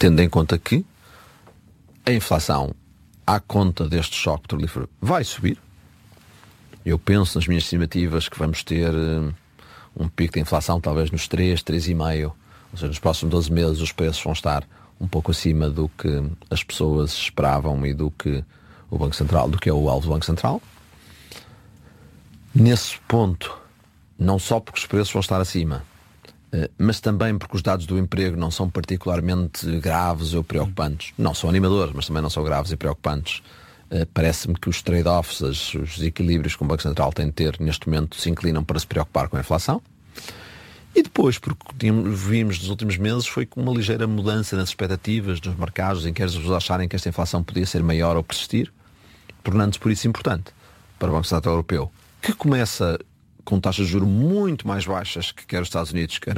tendo em conta que a inflação, à conta deste choque petrolífero, vai subir. Eu penso nas minhas estimativas que vamos ter um pico de inflação talvez nos 3,5%, ou seja, nos próximos 12 meses os preços vão estar um pouco acima do que as pessoas esperavam e do que o Banco Central, do que é o alvo do Banco Central. Nesse ponto, não só porque os preços vão estar acima, mas também porque os dados do emprego não são particularmente graves ou preocupantes. Não são animadores, mas também não são graves e preocupantes. Parece-me que os trade-offs, os equilíbrios que o Banco Central tem de ter neste momento se inclinam para se preocupar com a inflação. E depois, porque vimos nos últimos meses, foi com uma ligeira mudança nas expectativas dos mercados, em que as pessoas acharem que esta inflação podia ser maior ou persistir, tornando-se por isso importante para o Banco Central Europeu, que começa com taxas de juros muito mais baixas que quer os Estados Unidos, quer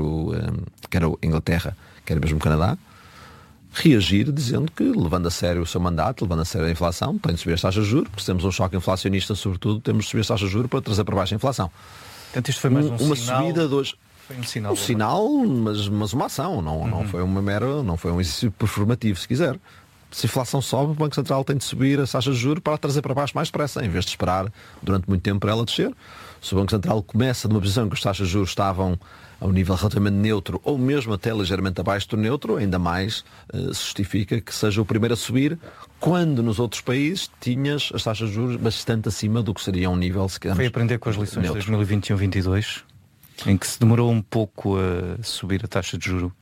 a Inglaterra, quer mesmo o Canadá, reagir dizendo que, levando a sério o seu mandato, levando a sério a inflação, tem de subir as taxas de juros, porque se temos um choque inflacionista, sobretudo, temos de subir as taxas de juros para trazer para baixo a inflação. Portanto, isto foi mais uma sinal, subida de hoje. Foi um sinal. Um sinal, mas uma ação, não foi não foi um exercício performativo, se quiser. Se a inflação sobe, o Banco Central tem de subir as taxas de juros para a trazer para baixo mais depressa, em vez de esperar durante muito tempo para ela descer. Se o Banco Central começa de uma posição em que as taxas de juros estavam a um nível relativamente neutro, ou mesmo até ligeiramente abaixo do neutro, ainda mais se justifica que seja o primeiro a subir, quando nos outros países tinhas as taxas de juros bastante acima do que seria um nível, se quisermos, foi aprender com as lições neutro. de 2021-22, em que se demorou um pouco a subir a taxa de juro.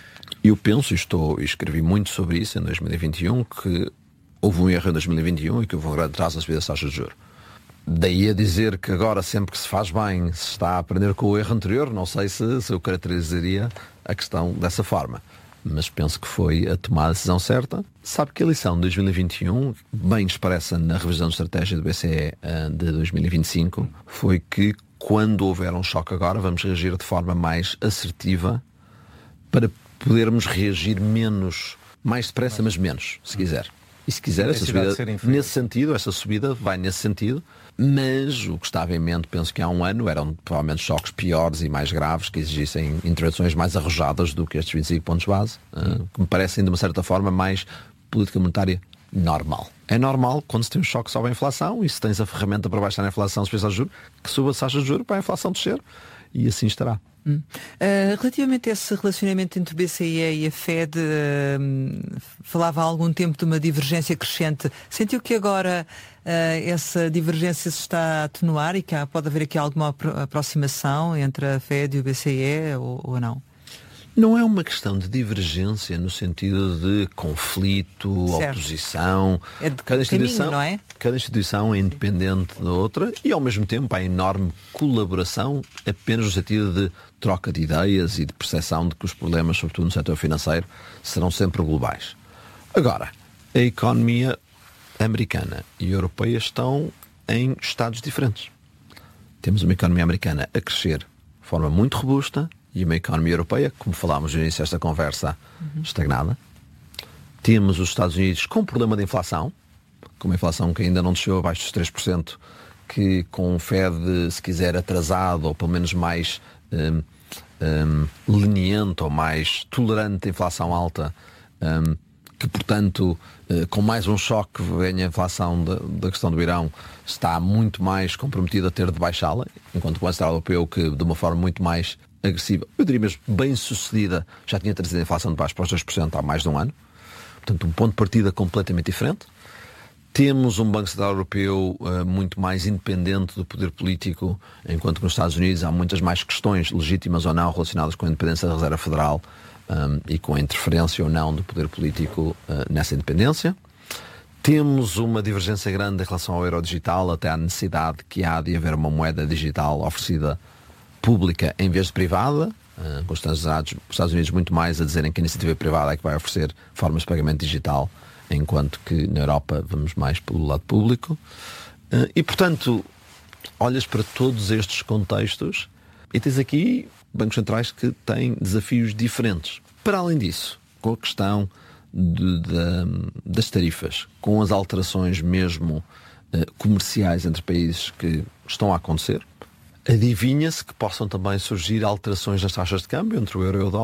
Eu penso, e escrevi muito sobre isso em 2021, que houve um erro em 2021 e que houve um grande atraso na subida das taxas de juros. Daí a dizer que agora, sempre que se faz bem, se está a aprender com o erro anterior, não sei se eu caracterizaria a questão dessa forma. Mas penso que foi a tomar a decisão certa. Sabe que a lição de 2021, bem expressa na revisão de estratégia do BCE de 2025, foi que quando houver um choque agora, vamos reagir de forma mais assertiva para podermos reagir mais depressa, mas menos, se quiser. E se quiser, essa subida, nesse sentido, essa subida vai nesse sentido, mas o que estava em mente, penso que há um ano, eram provavelmente choques piores e mais graves, que exigissem intervenções mais arrojadas do que estes 25 pontos base, que me parecem, de uma certa forma, mais política monetária normal. É normal, quando se tem um choque sobre a inflação, e se tens a ferramenta para baixar a inflação, se precisar de juros, que suba as taxas de juros para a inflação descer, e assim estará. Relativamente a esse relacionamento entre o BCE e a Fed, falava há algum tempo de uma divergência crescente. Sentiu que agora essa divergência se está a atenuar e que pode haver aqui alguma aproximação entre a Fed e o BCE ou não? Não é uma questão de divergência no sentido de conflito, certo, oposição. É de caminho, não é? Cada instituição é independente da outra e, ao mesmo tempo, há enorme colaboração apenas no sentido de troca de ideias e de percepção de que os problemas, sobretudo no setor financeiro, serão sempre globais. Agora, a economia americana e europeia estão em estados diferentes. Temos uma economia americana a crescer de forma muito robusta, e uma economia europeia, como falámos no início desta conversa, estagnada. Temos os Estados Unidos com problema de inflação, com uma inflação que ainda não desceu abaixo dos 3%, que com o Fed, se quiser, atrasado, ou pelo menos mais leniente ou mais tolerante à inflação alta, que, portanto, com mais um choque vem a inflação da questão do Irão, está muito mais comprometido a ter de baixá-la, enquanto o Banco Central Europeu, que de uma forma muito mais agressiva, eu diria mesmo bem sucedida, já tinha trazido a inflação de baixo para os 2% há mais de um ano. Portanto, um ponto de partida completamente diferente. Temos um Banco Central Europeu muito mais independente do poder político, enquanto que nos Estados Unidos há muitas mais questões, legítimas ou não, relacionadas com a independência da Reserva Federal e com a interferência ou não do poder político nessa independência. Temos uma divergência grande em relação ao euro digital, até à necessidade que há de haver uma moeda digital oferecida pública em vez de privada, com os Estados Unidos muito mais a dizerem que a iniciativa privada é que vai oferecer formas de pagamento digital, enquanto que na Europa vamos mais pelo lado público. E, portanto, olhas para todos estes contextos e tens aqui bancos centrais que têm desafios diferentes. Para além disso, com a questão das tarifas, com as alterações mesmo comerciais entre países que estão a acontecer, adivinha-se que possam também surgir alterações nas taxas de câmbio entre o euro e o dólar.